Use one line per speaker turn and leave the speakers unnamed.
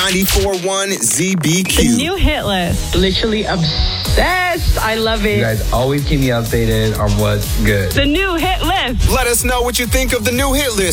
94.1 ZBQ.
The new hit list.
Literally obsessed. I love it.
You guys always keep me updated on what's good.
The new hit list.
Let us know what you think of the new hit list